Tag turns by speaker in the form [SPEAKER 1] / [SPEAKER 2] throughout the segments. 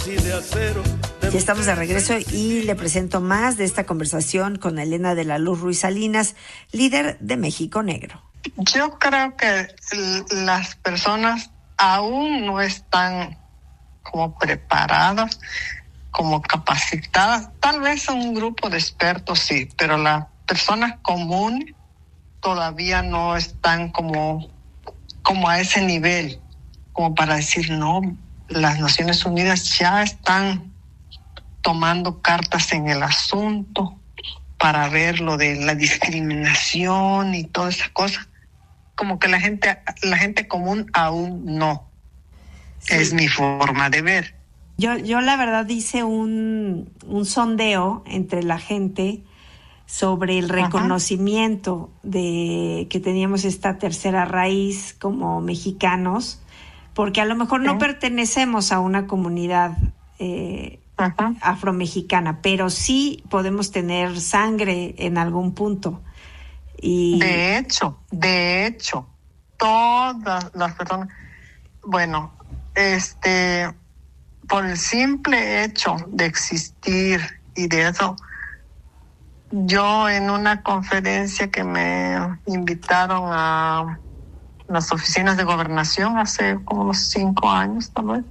[SPEAKER 1] y de acero.
[SPEAKER 2] Ya estamos de regreso y le presento más de esta conversación con Elena de la Luz Ruiz Salinas, líder de México Negro.
[SPEAKER 3] Yo creo que las personas aún no están como preparadas, como capacitadas. Tal vez un grupo de expertos sí, pero las personas comunes todavía no están como a ese nivel, como para decir, no, las Naciones Unidas ya están tomando cartas en el asunto para ver lo de la discriminación y todas esas cosas. Como que la gente común aún no. Sí. Es mi forma de ver.
[SPEAKER 2] Yo la verdad hice un sondeo entre la gente sobre el reconocimiento de que teníamos esta tercera raíz como mexicanos, porque a lo mejor no pertenecemos a una comunidad afromexicana, pero sí podemos tener sangre en algún punto. Y
[SPEAKER 3] de hecho, todas las personas, bueno, por el simple hecho de existir y de eso, yo en una conferencia que me invitaron a las oficinas de gobernación hace como unos 5 años tal vez,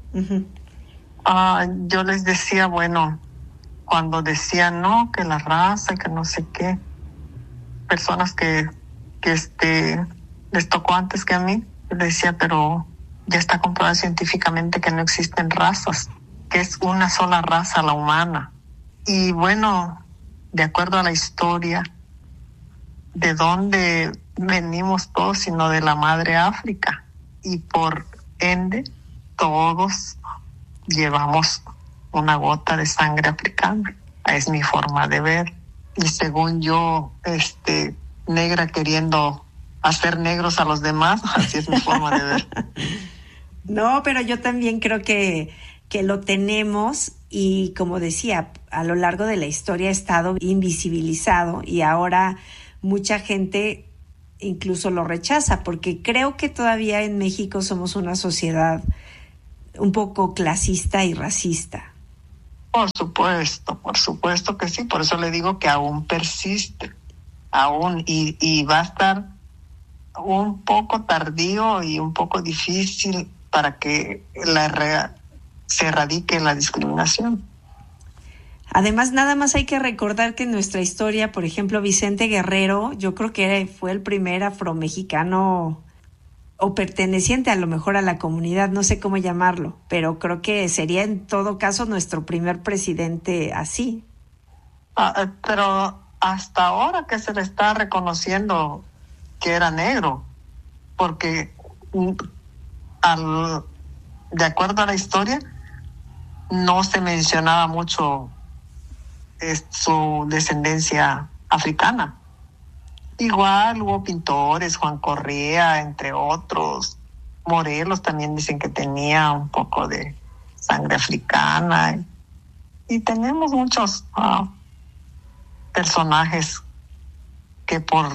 [SPEAKER 3] yo les decía, bueno, cuando decían no, que la raza, que no sé qué, personas que les tocó antes que a mí, yo les decía, pero ya está comprobado científicamente que no existen razas, que es una sola raza, la humana. Y bueno, de acuerdo a la historia, de dónde venimos todos, sino de la madre África. Y por ende, todos llevamos una gota de sangre africana. Es mi forma de ver. Y según yo, negra queriendo hacer negros a los demás, así es mi forma de ver.
[SPEAKER 2] No, pero yo también creo que lo tenemos y, como decía, a lo largo de la historia ha estado invisibilizado y ahora mucha gente incluso lo rechaza, porque creo que todavía en México somos una sociedad un poco clasista y racista.
[SPEAKER 3] Por supuesto que sí, por eso le digo que aún persiste, aún, y va a estar un poco tardío y un poco difícil para que se erradique la discriminación.
[SPEAKER 2] Además, nada más hay que recordar que en nuestra historia, por ejemplo, Vicente Guerrero, yo creo que fue el primer afromexicano o perteneciente a lo mejor a la comunidad, no sé cómo llamarlo, pero creo que sería en todo caso nuestro primer presidente así.
[SPEAKER 3] Pero hasta ahora que se le está reconociendo que era negro, porque de acuerdo a la historia no se mencionaba mucho su descendencia africana. Igual hubo pintores, Juan Correa, entre otros. Morelos también dicen que tenía un poco de sangre africana. Y tenemos muchos personajes que por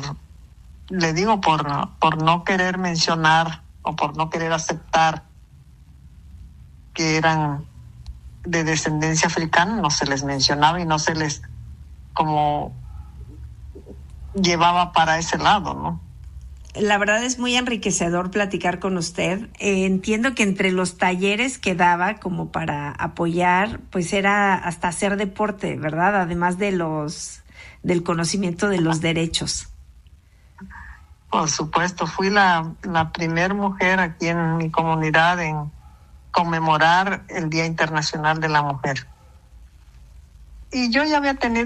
[SPEAKER 3] no querer mencionar o por no querer aceptar que eran de descendencia africana, no se les mencionaba y no se les como llevaba para ese lado, ¿no?
[SPEAKER 2] La verdad es muy enriquecedor platicar con usted. Entiendo que entre los talleres que daba como para apoyar, pues era hasta hacer deporte, ¿verdad? Además del conocimiento de los derechos.
[SPEAKER 3] Por supuesto, fui la primer mujer aquí en mi comunidad en conmemorar el Día Internacional de la Mujer. Y yo ya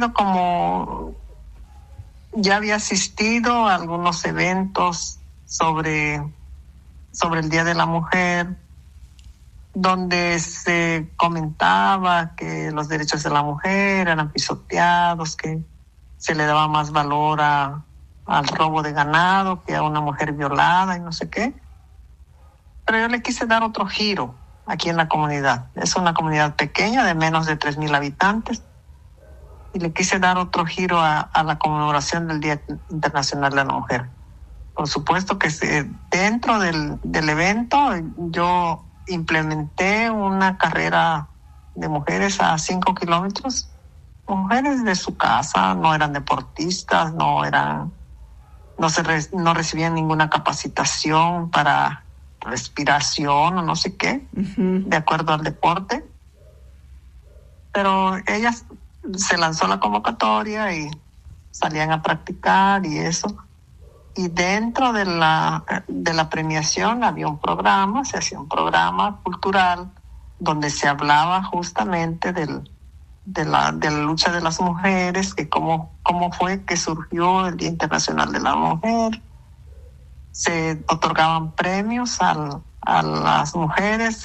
[SPEAKER 3] había asistido a algunos eventos sobre el Día de la Mujer, donde se comentaba que los derechos de la mujer eran pisoteados, que se le daba más valor al robo de ganado que a una mujer violada y no sé qué. Pero yo le quise dar otro giro aquí en la comunidad. Es una comunidad pequeña de menos de 3,000 habitantes. Y le quise dar otro giro a la conmemoración del Día Internacional de la Mujer. Por supuesto que dentro del evento yo implementé una carrera de mujeres a 5 kilómetros, mujeres de su casa, no eran deportistas, no recibían ninguna capacitación para respiración o no sé qué, de acuerdo al deporte. Pero ellas se lanzó la convocatoria y salían a practicar y eso. Y dentro de la premiación había un programa, se hacía un programa cultural donde se hablaba justamente de la lucha de las mujeres, que cómo fue que surgió el Día Internacional de la Mujer. Se otorgaban premios a las mujeres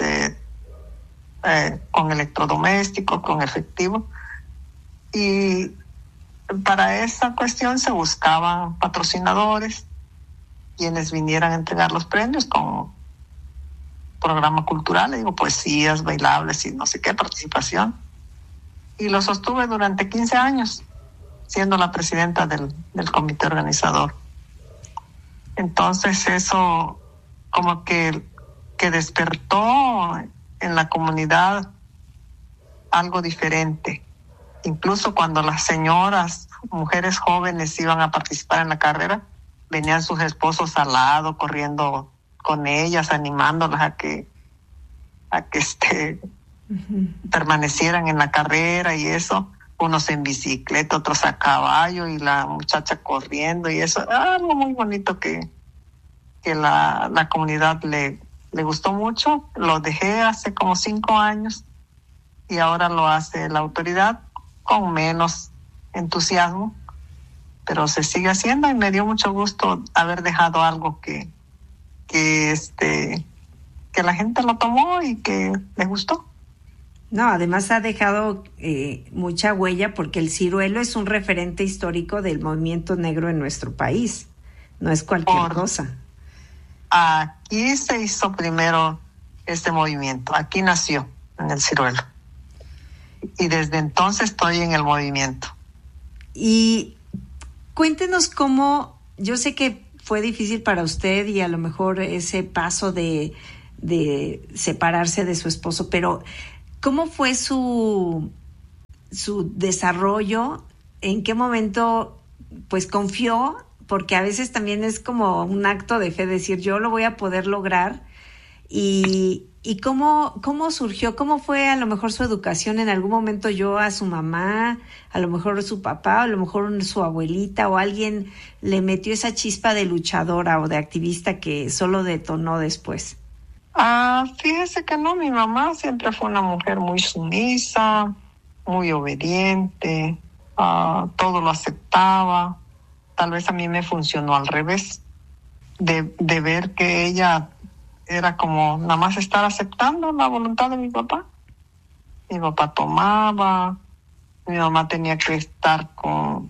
[SPEAKER 3] con electrodomésticos, con efectivo. Y para esa cuestión se buscaban patrocinadores, quienes vinieran a entregar los premios con programa cultural, poesías, bailables y no sé qué, participación. Y lo sostuve durante 15 años, siendo la presidenta del comité organizador. Entonces eso como que despertó en la comunidad algo diferente. Incluso cuando las señoras, mujeres jóvenes iban a participar en la carrera, venían sus esposos al lado, corriendo con ellas, animándolas a que permanecieran en la carrera y eso. Unos en bicicleta, otros a caballo y la muchacha corriendo y eso. Algo muy bonito que la comunidad le gustó mucho. Lo dejé hace como 5 años y ahora lo hace la autoridad con menos entusiasmo, pero se sigue haciendo y me dio mucho gusto haber dejado algo que la gente lo tomó y que le gustó.
[SPEAKER 2] No, además ha dejado mucha huella porque el ciruelo es un referente histórico del movimiento negro en nuestro país. No es cualquier cosa.
[SPEAKER 3] Aquí se hizo primero este movimiento. Aquí nació en el ciruelo. Y desde entonces estoy en el movimiento.
[SPEAKER 2] Y cuéntenos cómo, yo sé que fue difícil para usted y a lo mejor ese paso de separarse de su esposo, pero ¿cómo fue su desarrollo? ¿En qué momento pues confió? Porque a veces también es como un acto de fe decir yo lo voy a poder lograr. ¿Y cómo surgió? ¿Cómo fue a lo mejor su educación? En algún momento oyó a su mamá, a lo mejor su papá, a lo mejor su abuelita o alguien le metió esa chispa de luchadora o de activista que solo detonó después.
[SPEAKER 3] Fíjese que no, mi mamá siempre fue una mujer muy sumisa, muy obediente, todo lo aceptaba. Tal vez a mí me funcionó al revés, de ver que ella era como nada más estar aceptando la voluntad de mi papá. Mi papá tomaba, mi mamá tenía que estar con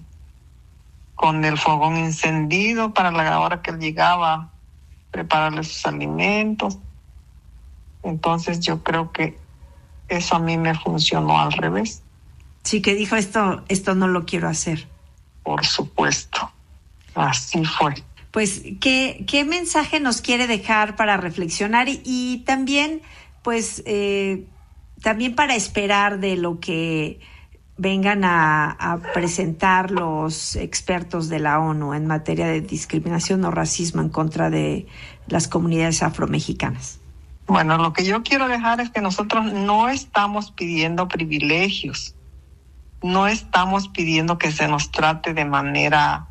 [SPEAKER 3] el fogón encendido para la hora que él llegaba, prepararle sus alimentos. Entonces yo creo que eso a mí me funcionó al revés.
[SPEAKER 2] Sí, que dijo esto no lo quiero hacer.
[SPEAKER 3] Por supuesto, así fue.
[SPEAKER 2] Pues, ¿qué mensaje nos quiere dejar para reflexionar y también, pues, también para esperar de lo que vengan a presentar los expertos de la ONU en materia de discriminación o racismo en contra de las comunidades afromexicanas?
[SPEAKER 3] Bueno, lo que yo quiero dejar es que nosotros no estamos pidiendo privilegios, no estamos pidiendo que se nos trate de manera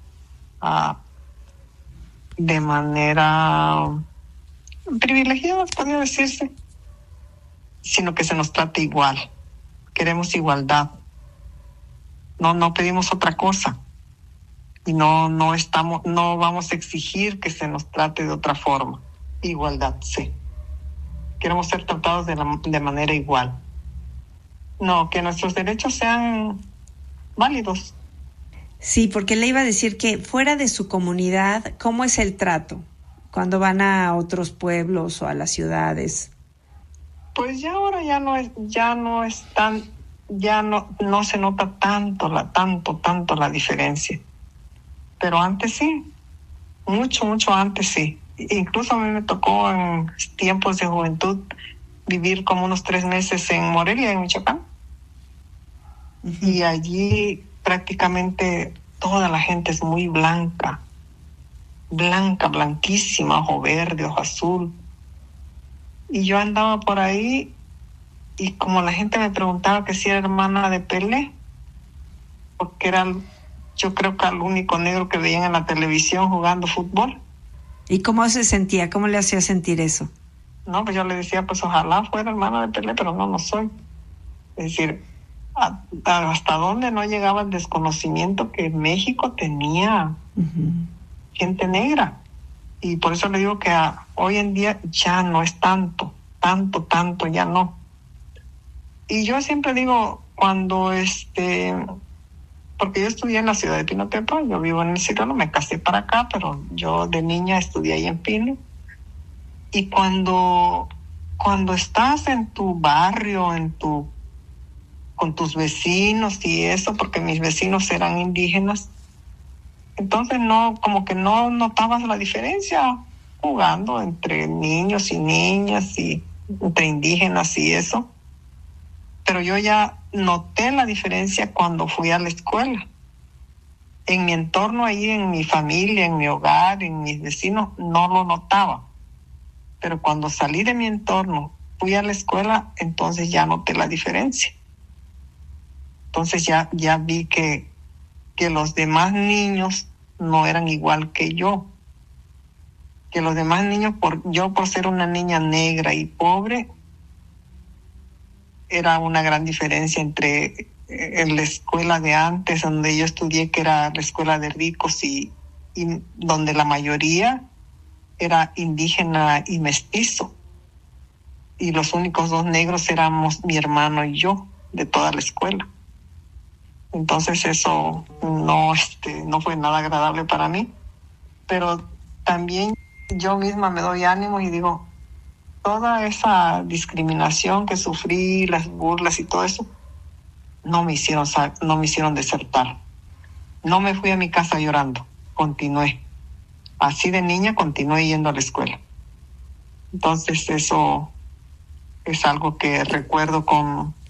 [SPEAKER 3] privilegiada, podría decirse, sino que se nos trate igual. Queremos igualdad. No pedimos otra cosa. Y no vamos a exigir que se nos trate de otra forma. Igualdad, sí. Queremos ser tratados de manera igual. No, que nuestros derechos sean válidos.
[SPEAKER 2] Sí, porque le iba a decir que fuera de su comunidad, ¿cómo es el trato cuando van a otros pueblos o a las ciudades?
[SPEAKER 3] Pues ya ahora no se nota tanto la diferencia. Pero antes sí, mucho antes sí. Incluso a mí me tocó en tiempos de juventud vivir como unos 3 meses en Morelia, en Michoacán. Y allí prácticamente toda la gente es muy blanca, blanquísima, ojo verde, ojo azul. Y yo andaba por ahí y como la gente me preguntaba que si era hermana de Pelé, porque era, yo creo que el único negro que veían en la televisión jugando fútbol.
[SPEAKER 2] ¿Y cómo se sentía? ¿Cómo le hacía sentir eso?
[SPEAKER 3] No, pues yo le decía, pues ojalá fuera hermana de Pelé, pero no soy. Es decir, hasta dónde no llegaba el desconocimiento que México tenía gente negra. Y por eso le digo que hoy en día ya no es tanto, ya no. Y yo siempre digo, cuando porque yo estudié en la ciudad de Pinotepa, yo vivo en el Cirilo, me casé para acá, pero yo de niña estudié ahí en Pino. Y cuando estás en tu barrio, con tus vecinos y eso, porque mis vecinos eran indígenas, entonces como que no notabas la diferencia jugando entre niños y niñas y entre indígenas y eso. Pero yo ya noté la diferencia cuando fui a la escuela. En mi entorno ahí, en mi familia, en mi hogar, en mis vecinos, no lo notaba. Pero cuando salí de mi entorno, fui a la escuela, entonces ya noté la diferencia. Entonces ya vi que los demás niños no eran igual que yo. Que los demás niños, por ser una niña negra y pobre, era una gran diferencia entre en la escuela de antes, donde yo estudié, que era la escuela de ricos y donde la mayoría era indígena y mestizo. Y los únicos 2 negros éramos mi hermano y yo, de toda la escuela. Entonces eso no fue nada agradable para mí. Pero también yo misma me doy ánimo y digo, toda esa discriminación que sufrí, las burlas y todo eso, no me hicieron desertar. No me fui a mi casa llorando, continué. Así de niña continué yendo a la escuela. Entonces eso es algo que recuerdo con